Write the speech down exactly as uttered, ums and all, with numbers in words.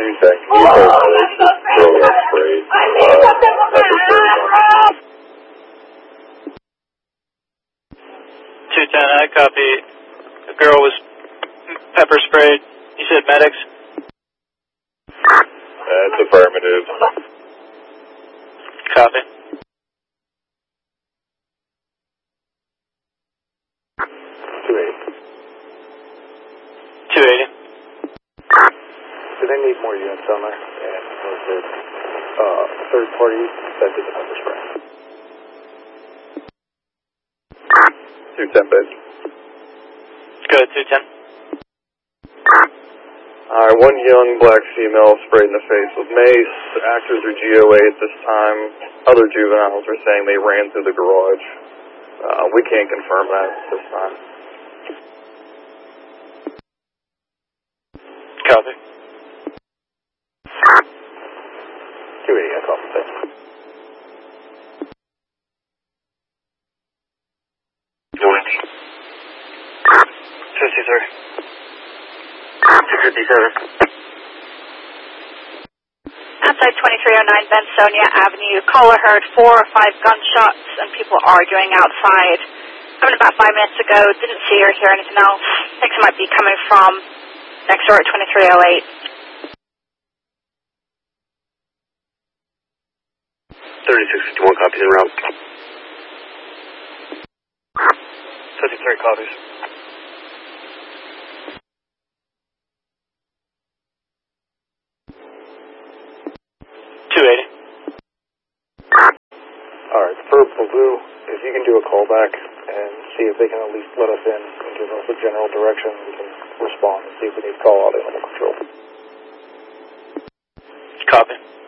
two ten, can you hold medics? This girl got sprayed. Uh, pepper sprayed. two ten, I copy. The girl was pepper sprayed. You said medics? That's affirmative. Copy. two eighty. two eighty. Do they need more units down there? And was it uh, third party that did the pepper spray? two ten, base. Good, two ten. Alright, one young black female sprayed in the face with mace. Actors are G O A at this time. Other juveniles are saying they ran through the garage. Uh, we can't confirm that at this time. Copy. two eighty, I copy that. fifty-three. two fifty-seven. Outside twenty-three oh nine Bensonia Avenue, caller heard four or five gunshots and people arguing outside. Coming about five minutes ago, didn't see or hear anything else. Thinks it might be coming from next door at twenty-three oh eight. thirty-six fifty-one copies en route. fifty-three copies. two eighty. Alright, for Blue, if you can do a callback and see if they can at least let us in and give us a general direction, we can respond and see if we need to call out animal control. Copy.